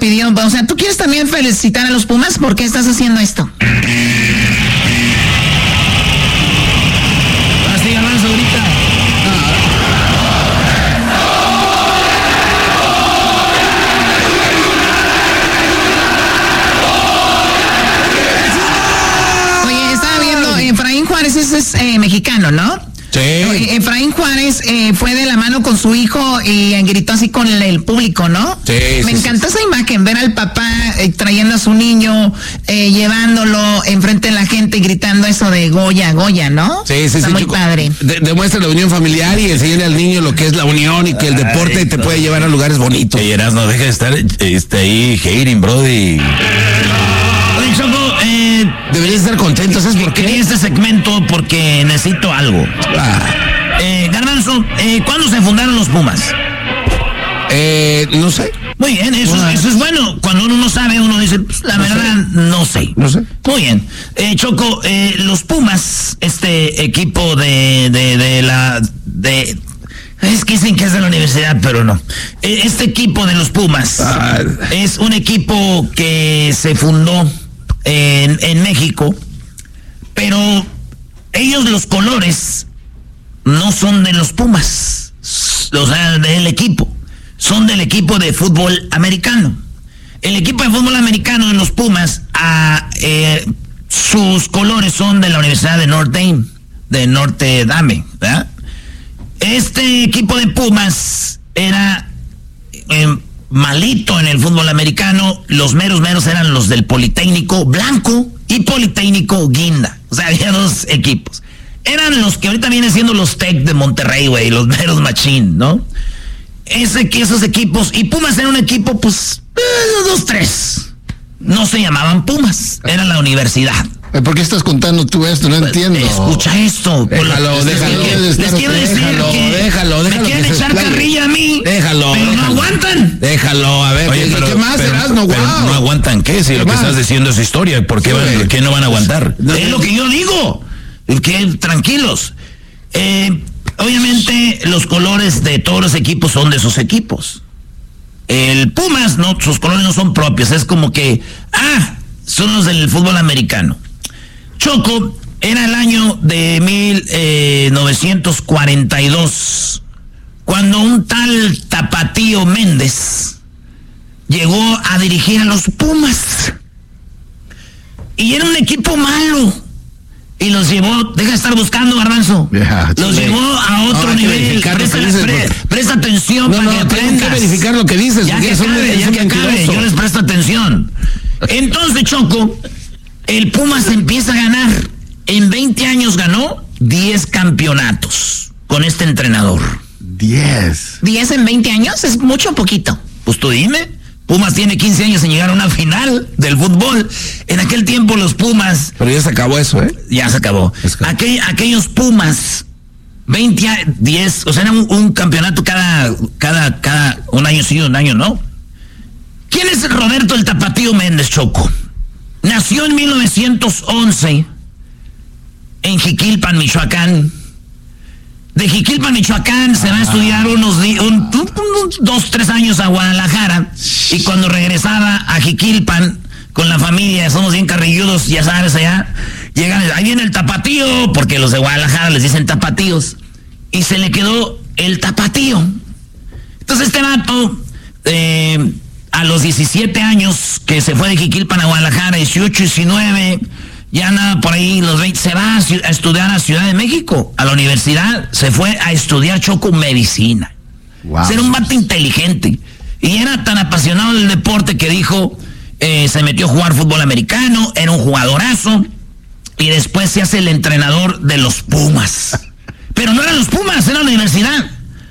pidió, o sea, ¿tú quieres también felicitar a los Pumas? ¿Por qué estás haciendo esto? Así ganas ahorita. Oye, estaba viendo, Efraín Juárez es mexicano, ¿no? Sí. Efraín Juárez fue de la mano con su hijo y gritó así con el público, ¿no? Sí. Me encantó esa imagen, ver al papá trayendo a su niño, llevándolo enfrente de la gente y gritando eso de Goya, Goya, ¿no? Sí. Está muy padre. Demuestra la unión familiar y enseñarle al niño lo que es la unión y que el deporte te puede llevar a lugares bonitos. Oye, Erasmo, deja de estar ahí hating, brody. Oye, Choco, deberías estar contento, ¿sabes por Quería qué? este segmento porque necesito algo. Garbanzo, ¿cuándo se fundaron los Pumas? No sé. Muy bien, eso es bueno. Cuando uno no sabe, uno dice, pues, la verdad, no sé. No sé. Muy bien. Choco, los Pumas, este equipo es que dicen que es de la universidad, pero no. Este equipo de los Pumas es un equipo que se fundó en México, pero ellos, los colores, no son de los Pumas, o sea, del equipo. Son del equipo de fútbol americano. El equipo de fútbol americano de los Pumas, sus colores son de la Universidad de Notre Dame, ¿verdad? Este equipo de Pumas era malito en el fútbol americano. Los meros eran los del Politécnico Blanco y Politécnico Guinda. O sea, había dos equipos. Eran los que ahorita vienen siendo los Tec de Monterrey, güey, los meros machín, ¿no? Esos equipos, y Pumas era un equipo, pues, 2-3. No se llamaban Pumas, era la universidad. ¿Por qué estás contando tú esto? No entiendo. Escucha esto. Déjalo. Les quiero decir que me quieren echar carrilla a mí. Déjalo. Pero no aguantan. Déjalo, a ver. Oye, ¿qué más, Erasmo? Pero no aguantan, ¿qué? Si lo que estás diciendo es historia, ¿por qué, ¿qué no van a aguantar? Es lo que yo digo. Que tranquilos. Obviamente los colores de todos los equipos son de sus equipos. El Pumas, no, sus colores no son propios. Es como que, son los del fútbol americano. Choco, era el año de 1942, cuando un tal Tapatío Méndez llegó a dirigir a los Pumas. Y era un equipo malo. Y los llevó, deja de estar buscando, Garbanzo. Los llevó a otro nivel. Presta atención para que aprendas. Tengo que verificar lo que dices. Ya que acabe, yo les presto atención. Entonces, Choco, el Pumas empieza a ganar. En 20 años ganó 10 campeonatos con este entrenador. 10. ¿10 en 20 años? ¿Es mucho o poquito? Pues tú dime. Pumas tiene 15 años en llegar a una final del fútbol. En aquel tiempo los Pumas... Pero ya se acabó eso, ¿eh? Ya se acabó. Aquellos Pumas, 10, o sea, era un campeonato cada un año sí, un año no. ¿Quién es Roberto el Tapatío Méndez, Choco? Nació en 1911 en Jiquilpan, Michoacán. De Jiquilpan, Michoacán, se va a estudiar unos 2-3 años a Guadalajara. Y cuando regresaba a Jiquilpan con la familia, somos bien carrilludos, ya sabes, allá, llegan, ahí viene el tapatío, porque los de Guadalajara les dicen tapatíos. Y se le quedó el tapatío. Entonces este vato, a los 17 años que se fue de Jiquilpan a Guadalajara, 18, 19... ya nada por ahí, los 20, se va a estudiar a Ciudad de México, a la universidad, se fue a estudiar, Choco, medicina. Wow. Era un vato inteligente. Y era tan apasionado del deporte que dijo, se metió a jugar fútbol americano, era un jugadorazo, y después se hace el entrenador de los Pumas. Pero no eran los Pumas, era la universidad.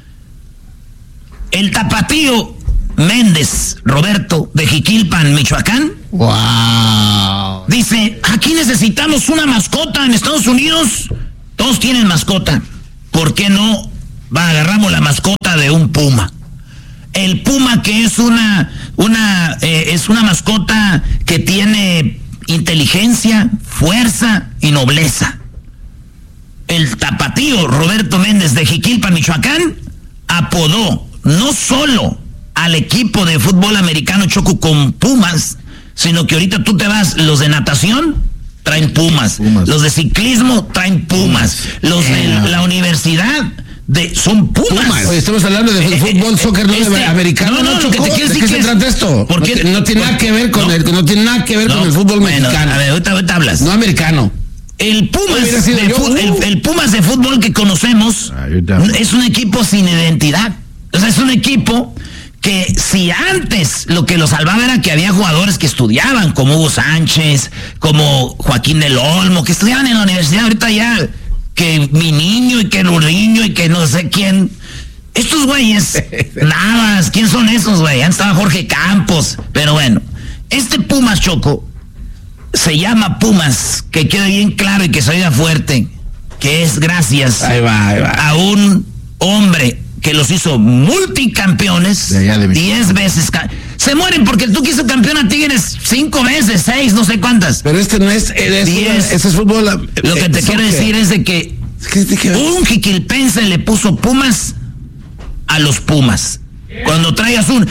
El Tapatío Méndez Roberto de Jiquilpan, Michoacán. Wow. Dice, aquí necesitamos una mascota en Estados Unidos. Todos tienen mascota. ¿Por qué no agarramos la mascota de un puma? El puma, que es una mascota que tiene inteligencia, fuerza y nobleza. El Tapatío Roberto Méndez de Jiquilpan, Michoacán, apodó no solo al equipo de fútbol americano, Choco, con Pumas, sino que ahorita tú te vas, los de natación traen Pumas. Los de ciclismo traen Pumas, los de la universidad son Pumas. Oye, estamos hablando de fútbol, soccer, no de americano. No, lo que te quiero decir ¿de qué se trata esto? Porque no tiene nada que ver con no tiene nada que ver con el fútbol mexicano. A ver, ahorita hablas. No americano. El Pumas de fútbol que conocemos es un equipo sin identidad. O sea, es un equipo que si antes lo que lo salvaba era que había jugadores que estudiaban, como Hugo Sánchez, como Joaquín del Olmo, que estudiaban en la universidad, ahorita ya que mi niño y que Louriño y que no sé quién. Estos güeyes, nada, ¿quién son esos, güey? Antes estaba Jorge Campos, pero bueno, este Pumas, Choco, se llama Pumas, que quede bien claro y que se oiga fuerte, que es gracias a un hombre que los hizo multicampeones, 10 veces. Se mueren porque tú que hizo campeón a Tigres 5 veces, 6, no sé cuántas. Pero este no es, ese es fútbol. Lo que te quiero decir es de que un jiquilpense le puso Pumas a los Pumas. Cuando traigas un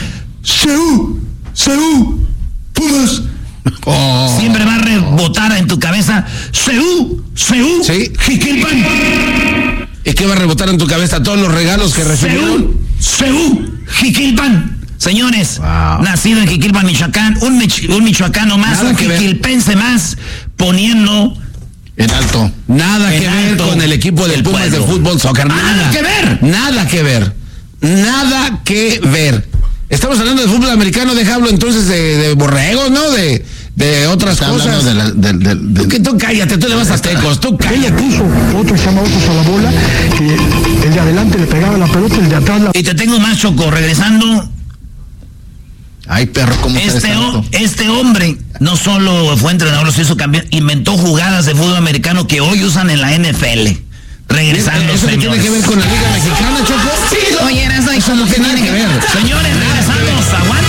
Seú, Pumas, siempre va a rebotar en tu cabeza Seú, sí. Jiquilpan. ¿Y qué va a rebotar en tu cabeza? Todos los regalos que recibieron. Seú, Jiquilpan. Señores, nacido en Jiquilpan, Michoacán, un michoacano más, un jiquilpense más, poniendo en alto. Nada que ver con el equipo del Pumas de fútbol soccer. Nada que ver. Nada que ver. Nada que ver. Estamos hablando de fútbol americano, déjalo entonces de borregos, ¿no? De otras cosas. Tú cállate, tú le vas a Tecos, tú cállate. Él le puso otros llamados a la bola, que el de adelante le pegaba la pelota, el de atrás Y te tengo más, Choco, regresando. Ay, perro, ¿cómo este hombre no solo fue entrenador, se hizo campeón, inventó jugadas de fútbol americano que hoy usan en la NFL. Regresando, ¿Eso señores. tiene que ver con la Liga Mexicana, Choco? Oye, eso no tiene que ver. Señores, regresamos. Aguanta.